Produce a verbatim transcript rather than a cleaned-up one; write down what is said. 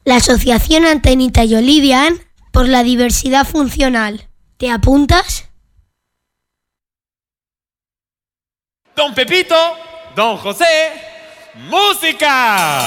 la Asociación Antenita y Olivian por la diversidad funcional. ¿Te apuntas? Don Pepito, Don José, ¡música!